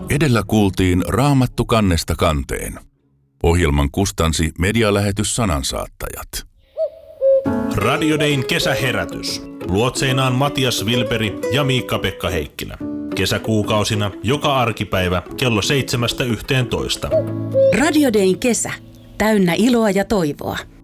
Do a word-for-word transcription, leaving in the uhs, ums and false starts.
Edellä kuultiin Raamattu kannesta kanteen. Ohjelman kustansi medialähetys Sanansaattajat. Radio Dayn kesäherätys. Luotseinaan Matias Vilperi ja Miikka-Pekka Heikkilä. Kesäkuukausina joka arkipäivä kello seitsemästä yhteentoista. Radio Dayn kesä. Täynnä iloa ja toivoa.